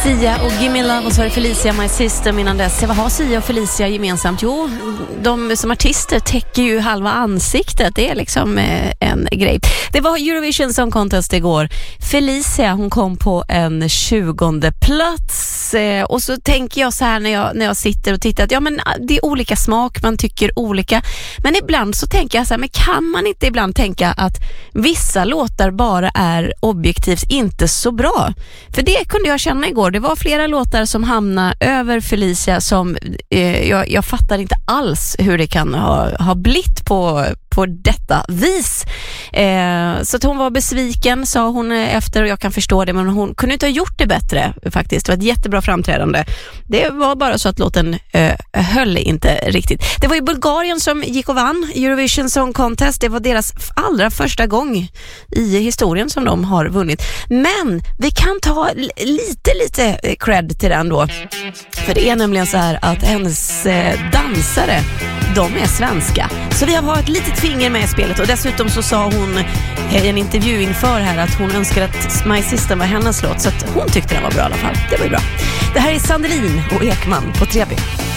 Sia och Gimme Love och så är det Felicia My System innan dess. Vad har Sia och Felicia gemensamt? Jo, de som artister täcker ju halva ansiktet. Det är liksom en grej. Det var Eurovision Song Contest igår. Felicia, hon kom på en 20:e plats. Och så tänker jag så här när jag sitter och tittar att ja, men det är olika smak, man tycker olika. Men ibland så tänker jag så här, men kan man inte ibland tänka att vissa låtar bara är objektivt inte så bra? För det kunde jag känna igår. Det var flera låtar som hamnade över Felicia som jag fattar inte alls hur det kan ha blivit på detta vis. Så att hon var besviken, sa hon efter, och jag kan förstå det, men hon kunde inte ha gjort det bättre faktiskt. Det var ett jättebra framträdande. Det var bara så att låten höll inte riktigt. Det var ju Bulgarien som gick och vann Eurovision Song Contest. Det var deras allra första gång i historien som de har vunnit. Men vi kan ta lite cred till den då. För det är nämligen så här att hennes dansare, de är svenska. Så vi har ett litet finger med i spelet. Och dessutom så sa hon i en intervju inför här att hon önskade att My System var hennes låt. Så att hon tyckte den var bra i alla fall. Det var ju bra. Det här är Sandelin och Ekman på 3B.